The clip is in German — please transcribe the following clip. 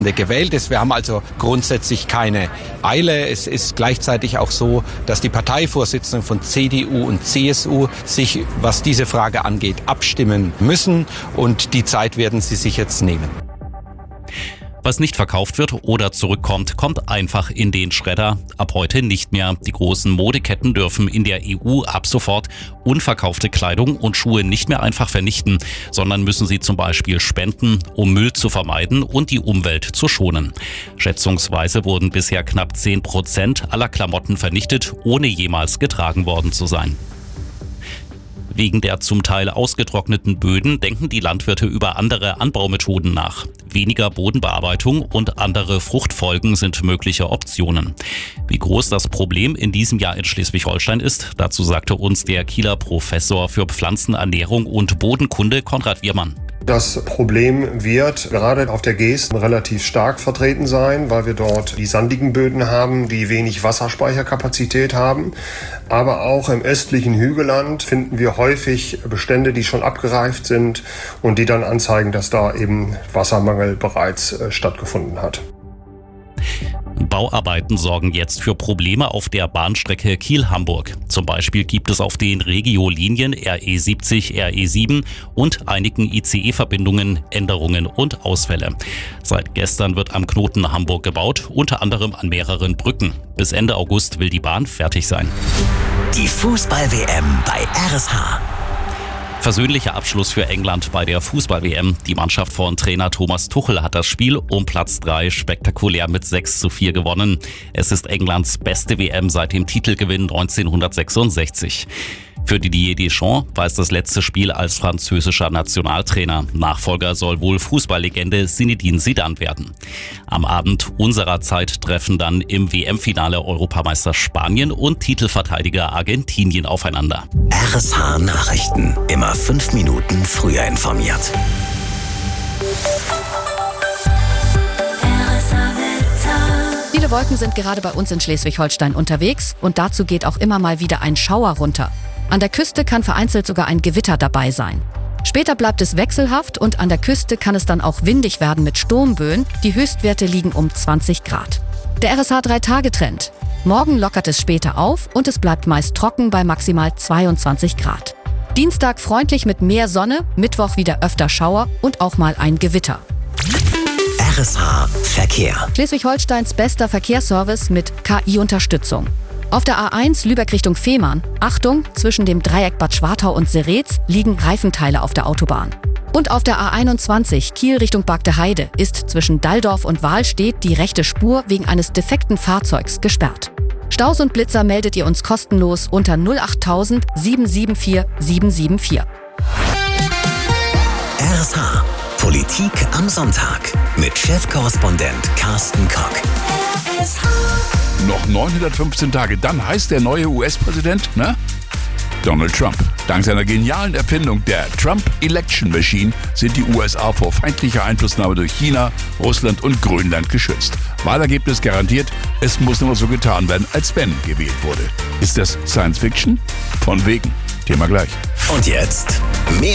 gewählt ist. Wir haben also grundsätzlich keine Eile. Es ist gleichzeitig auch so, dass die Parteivorsitzenden von CDU und CSU sich, was diese Frage angeht, abstimmen müssen. Und die Zeit werden sie sich jetzt nehmen. Was nicht verkauft wird oder zurückkommt, kommt einfach in den Schredder. Ab heute nicht mehr. Die großen Modeketten dürfen in der EU ab sofort unverkaufte Kleidung und Schuhe nicht mehr einfach vernichten, sondern müssen sie zum Beispiel spenden, um Müll zu vermeiden und die Umwelt zu schonen. Schätzungsweise wurden bisher knapp 10% aller Klamotten vernichtet, ohne jemals getragen worden zu sein. Wegen der zum Teil ausgetrockneten Böden denken die Landwirte über andere Anbaumethoden nach. Weniger Bodenbearbeitung und andere Fruchtfolgen sind mögliche Optionen. Wie groß das Problem in diesem Jahr in Schleswig-Holstein ist, dazu sagte uns der Kieler Professor für Pflanzenernährung und Bodenkunde Konrad Wiermann. Das Problem wird gerade auf der Geest relativ stark vertreten sein, weil wir dort die sandigen Böden haben, die wenig Wasserspeicherkapazität haben. Aber auch im östlichen Hügelland finden wir häufig Bestände, die schon abgereift sind und die dann anzeigen, dass da eben Wassermangel bereits stattgefunden hat. Bauarbeiten sorgen jetzt für Probleme auf der Bahnstrecke Kiel-Hamburg. Zum Beispiel gibt es auf den Regio-Linien RE70, RE7 und einigen ICE-Verbindungen Änderungen und Ausfälle. Seit gestern wird am Knoten Hamburg gebaut, unter anderem an mehreren Brücken. Bis Ende August will die Bahn fertig sein. Die Fußball-WM bei RSH. Versöhnlicher Abschluss für England bei der Fußball-WM. Die Mannschaft von Trainer Thomas Tuchel hat das Spiel um Platz 3 spektakulär mit 6:4 gewonnen. Es ist Englands beste WM seit dem Titelgewinn 1966. Für Didier Deschamps war es das letzte Spiel als französischer Nationaltrainer. Nachfolger soll wohl Fußballlegende Zinedine Zidane werden. Am Abend unserer Zeit treffen dann im WM-Finale Europameister Spanien und Titelverteidiger Argentinien aufeinander. RSH Nachrichten. Immer 5 Minuten früher informiert. Viele Wolken sind gerade bei uns in Schleswig-Holstein unterwegs und dazu geht auch immer mal wieder ein Schauer runter. An der Küste kann vereinzelt sogar ein Gewitter dabei sein. Später bleibt es wechselhaft und an der Küste kann es dann auch windig werden mit Sturmböen. Die Höchstwerte liegen um 20 Grad. Der RSH 3-Tage-Trend. Morgen lockert es später auf und es bleibt meist trocken bei maximal 22 Grad. Dienstag freundlich mit mehr Sonne, Mittwoch wieder öfter Schauer und auch mal ein Gewitter. RSH Verkehr. Schleswig-Holsteins bester Verkehrsservice mit KI-Unterstützung. Auf der A1 Lübeck Richtung Fehmarn, Achtung, zwischen dem Dreieck Bad Schwartau und Seretz liegen Reifenteile auf der Autobahn. Und auf der A21 Kiel Richtung Bargteheide ist zwischen Dalldorf und Wahlstedt die rechte Spur wegen eines defekten Fahrzeugs gesperrt. Staus und Blitzer meldet ihr uns kostenlos unter 08000 774 774. RSH Politik am Sonntag mit Chefkorrespondent Carsten Kock. Noch 915 Tage, dann heißt der neue US-Präsident, Donald Trump. Dank seiner genialen Erfindung der Trump Election Machine sind die USA vor feindlicher Einflussnahme durch China, Russland und Grönland geschützt. Wahlergebnis garantiert, es muss nur so getan werden, als wenn gewählt wurde. Ist das Science Fiction? Von wegen. Thema gleich. Und jetzt mehr